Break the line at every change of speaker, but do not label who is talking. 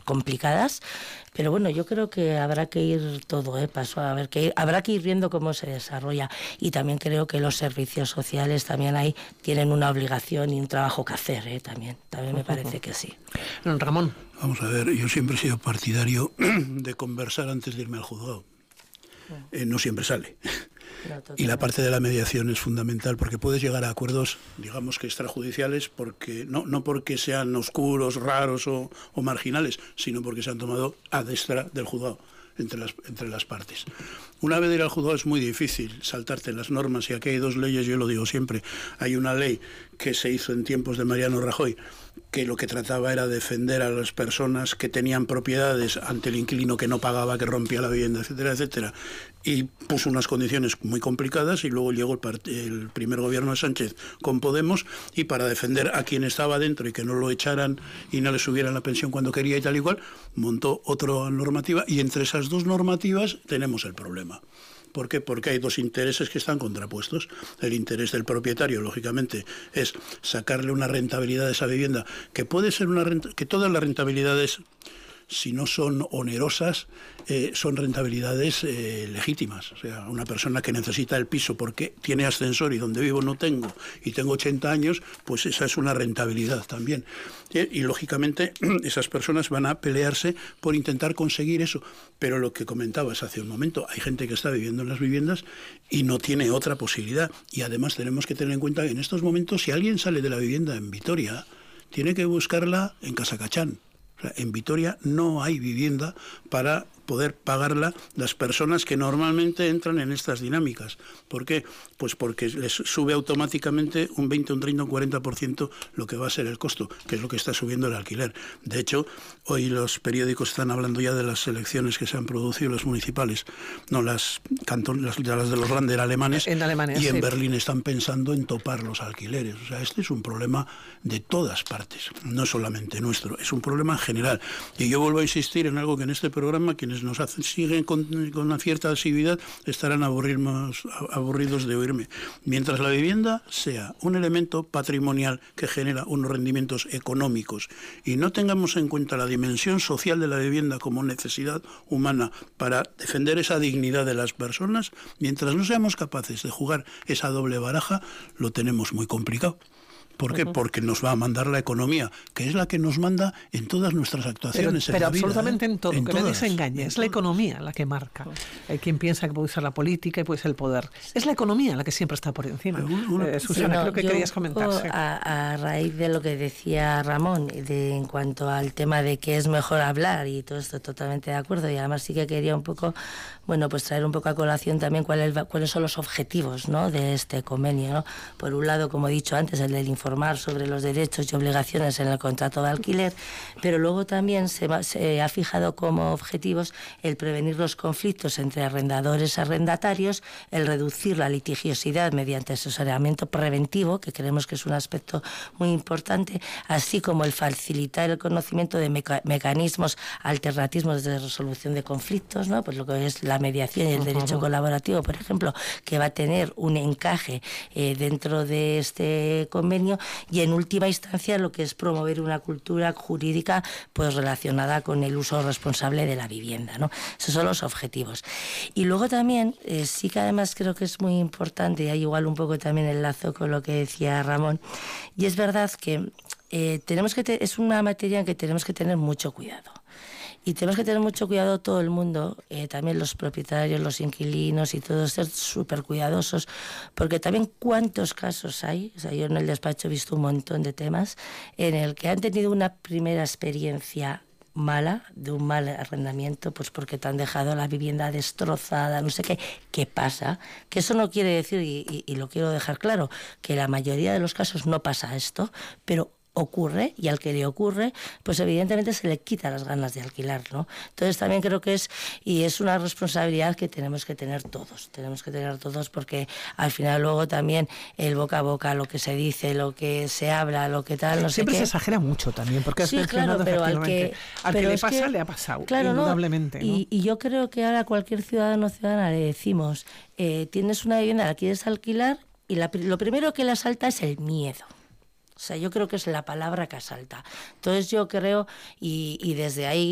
complicadas, pero bueno, yo creo que habrá que ir todo, habrá que ir viendo cómo se desarrolla, y también creo que los servicios sociales también ahí tienen una obligación y un trabajo que hacer, también me parece que sí.
Ramón.
Vamos a ver, yo siempre he sido partidario de conversar antes de irme al juzgado. No siempre sale. Y la parte de la mediación es fundamental, porque puedes llegar a acuerdos, digamos que extrajudiciales, porque no porque sean oscuros, raros o marginales, sino porque se han tomado a destra del juzgado entre las partes. Una vez de ir al juzgado es muy difícil saltarte las normas, y aquí hay dos leyes, yo lo digo siempre. Hay una ley que se hizo en tiempos de Mariano Rajoy, que lo que trataba era defender a las personas que tenían propiedades ante el inquilino que no pagaba, que rompía la vivienda, etcétera, etcétera, y puso unas condiciones muy complicadas, y luego llegó el primer gobierno de Sánchez con Podemos, y para defender a quien estaba dentro y que no lo echaran y no le subieran la pensión cuando quería y tal y cual, montó otra normativa, y entre esas dos normativas tenemos el problema. ¿Por qué? Porque hay dos intereses que están contrapuestos. El interés del propietario, lógicamente, es sacarle una rentabilidad a esa vivienda, que puede ser que todas las rentabilidades, si no son onerosas, son rentabilidades legítimas. O sea, una persona que necesita el piso porque tiene ascensor y donde vivo no tengo, y tengo 80 años, pues esa es una rentabilidad también. Y lógicamente esas personas van a pelearse por intentar conseguir eso. Pero lo que comentabas hace un momento, hay gente que está viviendo en las viviendas y no tiene otra posibilidad. Y además tenemos que tener en cuenta que en estos momentos, si alguien sale de la vivienda en Vitoria, tiene que buscarla en Casacachán. En Vitoria no hay vivienda para poder pagarla las personas que normalmente entran en estas dinámicas. ¿Por qué? Pues porque les sube automáticamente un 20, un 30, un 40% lo que va a ser el costo, que es lo que está subiendo el alquiler. De hecho, hoy los periódicos están hablando ya de las elecciones que se han producido, las municipales, no las de los Länder alemanes,
en Alemania,
y en
sí.
Berlín están pensando en topar los alquileres. O sea, este es un problema de todas partes, no solamente nuestro, es un problema general. Y yo vuelvo a insistir en algo que en este programa quienes nos siguen con una cierta asiduidad estarán aburridos de oírme. Mientras la vivienda sea un elemento patrimonial que genera unos rendimientos económicos y no tengamos en cuenta la dimensión social de la vivienda como necesidad humana para defender esa dignidad de las personas, mientras no seamos capaces de jugar esa doble baraja, lo tenemos muy complicado. ¿Por qué? Porque nos va a mandar la economía, que es la que nos manda en todas nuestras actuaciones.
Pero
en la vida,
absolutamente en todo,
en
que
todas,
nadie se engañe. Es la economía la que marca. Hay quien piensa que puede ser la política y puede ser el poder. Es la economía la que siempre está por encima. Susana, creo que querías comentar.
A raíz de lo que decía Ramón, en cuanto al tema de que es mejor hablar y todo esto, totalmente de acuerdo. Y además sí que quería un poco, pues traer un poco a colación también cuáles son los objetivos, ¿no?, de este convenio, ¿no? Por un lado, como he dicho antes, el del informar sobre los derechos y obligaciones en el contrato de alquiler, pero luego también se ha fijado como objetivos el prevenir los conflictos entre arrendadores y arrendatarios, el reducir la litigiosidad mediante asesoramiento preventivo, que creemos que es un aspecto muy importante, así como el facilitar el conocimiento de mecanismos alternativos de resolución de conflictos, ¿no?, pues lo que es la mediación y el derecho colaborativo, por ejemplo, que va a tener un encaje dentro de este convenio, y en última instancia lo que es promover una cultura jurídica pues relacionada con el uso responsable de la vivienda, ¿no? Esos son los objetivos. Y luego también sí que además creo que es muy importante, y ahí igual un poco también enlazo con lo que decía Ramón, y es verdad que es una materia en que tenemos que tener mucho cuidado. Y tenemos que tener mucho cuidado todo el mundo, también los propietarios, los inquilinos y todos, ser súper cuidadosos, porque también cuántos casos hay, o sea, yo en el despacho he visto un montón de temas en el que han tenido una primera experiencia mala, de un mal arrendamiento, pues porque te han dejado la vivienda destrozada, no sé qué pasa, que eso no quiere decir, y lo quiero dejar claro, que la mayoría de los casos no pasa esto, pero ocurre, y al que le ocurre, pues evidentemente se le quita las ganas de alquilar, ¿no? Entonces también creo que es una responsabilidad que tenemos que tener todos, porque al final luego también el boca a boca, lo que se dice, lo que se habla, lo que tal, no sé qué.
Siempre se exagera mucho también, porque
sí, claro, pero al que
le pasa, le ha pasado,
claro,
indudablemente, ¿no?
Y yo creo que ahora a cualquier ciudadano o ciudadana le decimos, tienes una vivienda, la quieres alquilar, y lo primero que le asalta es el miedo. O sea, yo creo que es la palabra que asalta. Entonces yo creo, y desde ahí